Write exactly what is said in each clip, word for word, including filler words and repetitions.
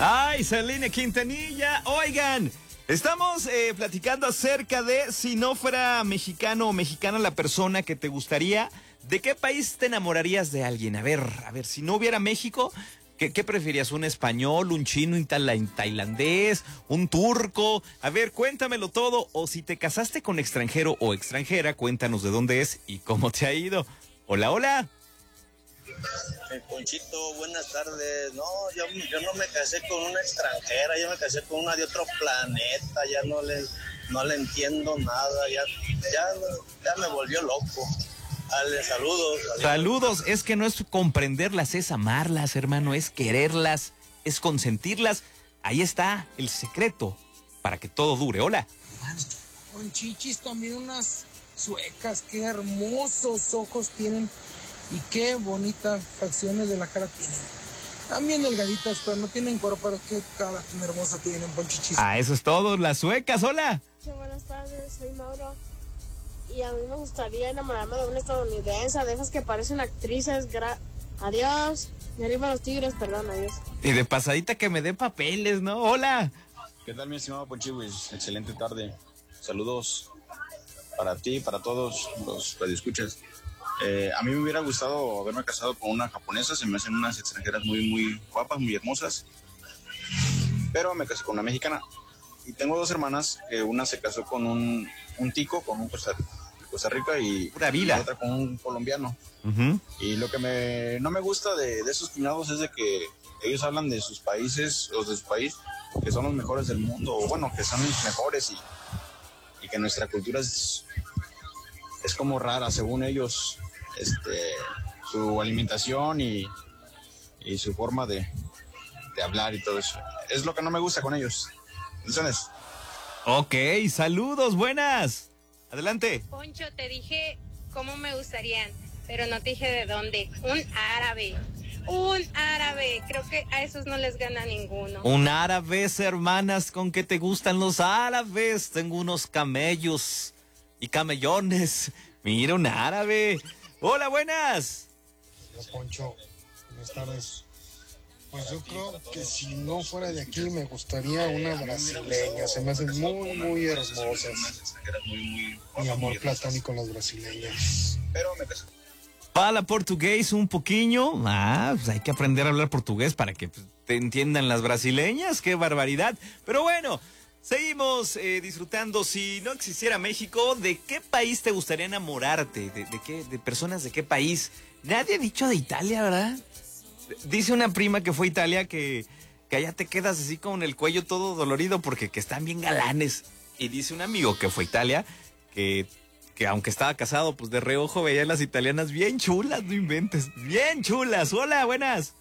Ay, Selena Quintanilla. Oigan, estamos eh, platicando acerca de si no fuera mexicano o mexicana la persona que te gustaría, ¿de qué país te enamorarías de alguien? A ver, a ver, si no hubiera México, ¿qué, qué preferías? ¿Un español, un chino, un tailandés, un turco? A ver, cuéntamelo todo. O si te casaste con extranjero o extranjera, cuéntanos de dónde es y cómo te ha ido. Hola, hola. Eh, Ponchito, buenas tardes. No, yo, yo no me casé con una extranjera, yo me casé con una de otro planeta, ya no le, no le entiendo nada, ya, ya, ya me volvió loco. Dale, saludos. Adiós. Saludos, es que no es comprenderlas, es amarlas, hermano, es quererlas, es consentirlas. Ahí está el secreto para que todo dure. Hola. Con chichis también unas suecas, qué hermosos ojos tienen. Y qué bonitas facciones de la cara tienen. También delgaditas, pero no tienen cuerpo, pero qué cara tan hermosa tienen, ponchichis. Ah, eso es todo, las suecas, hola. Sí, buenas tardes, soy Mauro. Y a mí me gustaría enamorarme de una estadounidense, de esas que parecen actrices. Gra- adiós. Y arriba los tigres, perdón, adiós. Y de pasadita que me dé papeles, ¿no? Hola. ¿Qué tal, mi estimado Ponchiwis? Excelente tarde. Saludos para ti, para todos los radioescuchas. Eh, a mí me hubiera gustado haberme casado con una japonesa, se me hacen unas extranjeras muy, muy guapas, muy hermosas, pero me casé con una mexicana. Y tengo dos hermanas, que una se casó con un, un tico, con un Costa, Costa Rica, y Pura vida. la otra con un colombiano. Uh-huh. Y lo que me, no me gusta de, de esos cuñados es de que ellos hablan de sus países, o de su país, que son los mejores del mundo, o bueno, que son los mejores, y, y que nuestra cultura es, es como rara, según ellos. Este, su alimentación y, y su forma de, de hablar y todo eso. Es lo que no me gusta con ellos. Entonces. Ok, saludos, buenas. Adelante. Poncho, te dije cómo me gustarían, pero no te dije de dónde. Un árabe. Un árabe. Creo que a esos no les gana ninguno. Un árabe, hermanas, ¿con qué te gustan los árabes? Tengo unos camellos y camellones. Mira, un árabe. Hola, buenas. Hola, Poncho, buenas tardes. Pues yo creo que si no fuera de aquí me gustaría una brasileña. Se me hacen muy, muy hermosas. Mi amor platónico las brasileñas. Fala portugués un poquillo. Ah, pues hay que aprender a hablar portugués para que pues, te entiendan las brasileñas. ¡Qué barbaridad! Pero bueno, seguimos eh, disfrutando. Si no existiera México, ¿de qué país te gustaría enamorarte? ¿De, de qué? ¿De personas de qué país? Nadie ha dicho de Italia, ¿verdad? Dice una prima que fue a Italia que, que allá te quedas así con el cuello todo dolorido porque que están bien galanes. Y dice un amigo que fue a Italia que, que aunque estaba casado, pues de reojo veía a las italianas bien chulas, no inventes. Bien chulas. Hola, buenas.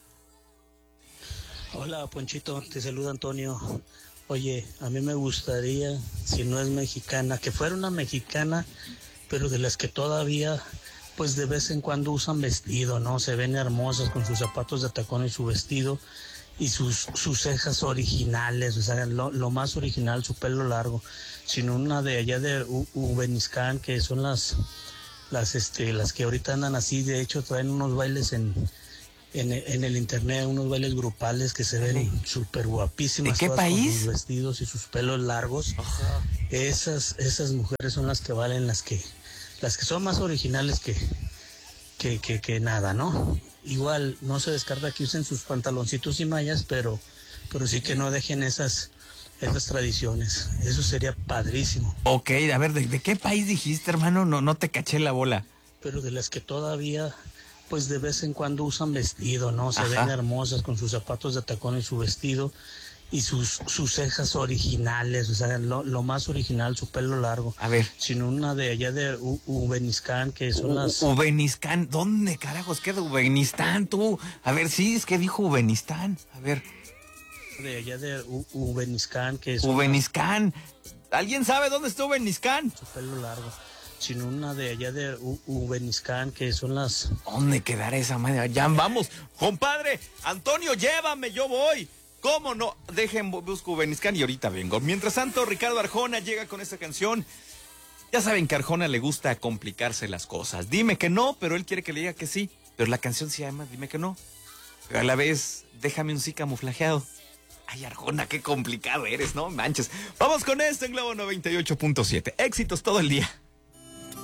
Hola, Ponchito, te saluda Antonio. Oye, a mí me gustaría, si no es mexicana, que fuera una mexicana, pero de las que todavía, pues de vez en cuando usan vestido, ¿no? Se ven hermosas con sus zapatos de tacón y su vestido y sus, sus cejas originales, o sea, lo, lo más original, su pelo largo, sino una de allá de Ubeniscan, que son las, las, este, las que ahorita andan así, de hecho traen unos bailes en... En, en el internet, unos bailes grupales que se ven súper guapísimas. ¿De qué país? Con sus vestidos y sus pelos largos. Ajá. Esas, esas mujeres son las que valen, las que, las que son más originales que, que, que, que nada, ¿no? Igual no se descarta que usen sus pantaloncitos y mallas, pero, pero sí que no dejen esas, esas tradiciones. Eso sería padrísimo. Ok, a ver, ¿de, de qué país dijiste, hermano? No, no te caché la bola. Pero de las que todavía, pues de vez en cuando usan vestido, ¿no? Se Ajá. ven hermosas con sus zapatos de tacón y su vestido y sus, sus cejas originales, o sea, lo, lo más original, su pelo largo. A ver. Sino una de allá de Ubeniscan, que son las... Ubeniscan, ¿dónde carajos queda Ubenistan tú? A ver, sí, es que dijo Ubenistan. A ver. De allá de Ubeniscan, que son... Ubeniscan. ¿Alguien sabe dónde está Ubeniscan? Su pelo largo. Sino una de allá de Ubeniscan, que son las... ¿Dónde quedará esa madre? Ya vamos, compadre, Antonio, llévame, yo voy. ¿Cómo no? Dejen, busco Ubeniscan y ahorita vengo. Mientras tanto, Ricardo Arjona llega con esta canción. Ya saben que a Arjona le gusta complicarse las cosas. Dime que no, pero él quiere que le diga que sí. Pero la canción se llama Dime que no. Pero a la vez, déjame un sí camuflajeado. Ay, Arjona, qué complicado eres, no manches. Vamos con esto en Globo noventa y ocho punto siete. Éxitos todo el día.